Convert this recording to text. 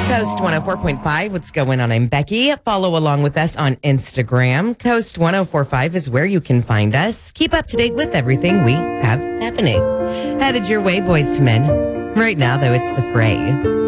Coast 104.5. What's going on? I'm Becky. Follow along with us on Instagram. Coast 104.5 is where you can find us. Keep up to date with everything we have happening. Headed your way, boys to men. Right now, though, it's The Fray.